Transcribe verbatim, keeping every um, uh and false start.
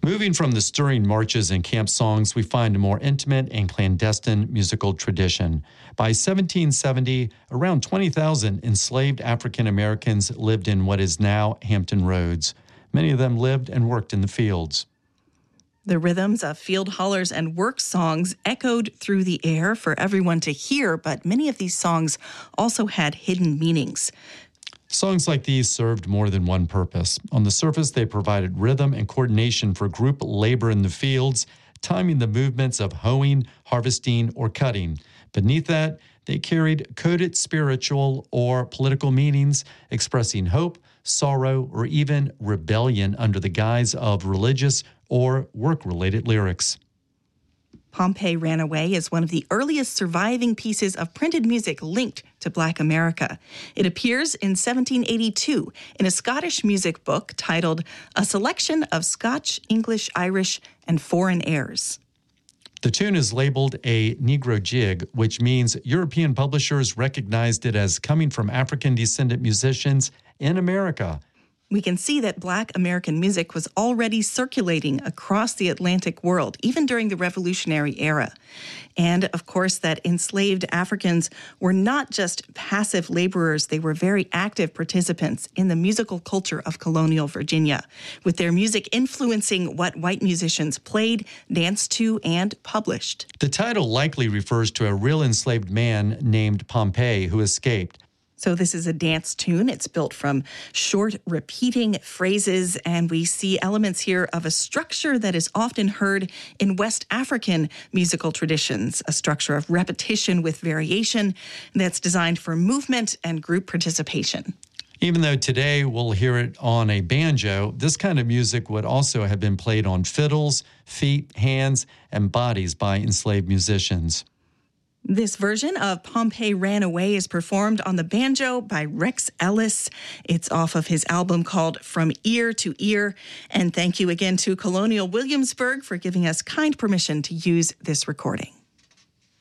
Moving from the stirring marches and camp songs, we find a more intimate and clandestine musical tradition. By seventeen seventy, around twenty thousand enslaved African Americans lived in what is now Hampton Roads. Many of them lived and worked in the fields. The rhythms of field hollers and work songs echoed through the air for everyone to hear, but many of these songs also had hidden meanings. Songs like these served more than one purpose. On the surface, they provided rhythm and coordination for group labor in the fields, timing the movements of hoeing, harvesting, or cutting. Beneath that, they carried coded spiritual or political meanings, expressing hope, sorrow, or even rebellion under the guise of religious or work-related lyrics. Pompey Ran Away is one of the earliest surviving pieces of printed music linked to Black America. It appears in seventeen eighty-two in a Scottish music book titled A Selection of Scotch, English, Irish, and Foreign Airs. The tune is labeled a Negro jig, which means European publishers recognized it as coming from African-descendant musicians in America. We can see that Black American music was already circulating across the Atlantic world, even during the Revolutionary era. And, of course, that enslaved Africans were not just passive laborers, they were very active participants in the musical culture of colonial Virginia, with their music influencing what white musicians played, danced to, and published. The title likely refers to a real enslaved man named Pompey who escaped. So this is a dance tune. It's built from short, repeating phrases, and we see elements here of a structure that is often heard in West African musical traditions, a structure of repetition with variation that's designed for movement and group participation. Even though today we'll hear it on a banjo, this kind of music would also have been played on fiddles, feet, hands, and bodies by enslaved musicians. This version of Pompey Ran Away is performed on the banjo by Rex Ellis. It's off of his album called From Ear to Ear. And thank you again to Colonial Williamsburg for giving us kind permission to use this recording.